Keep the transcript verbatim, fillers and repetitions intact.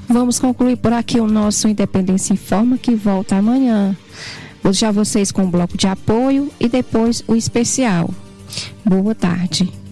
Vamos concluir por aqui o nosso Independência Informa, que volta amanhã. Vou deixar vocês com o bloco de apoio e depois o especial. Boa tarde.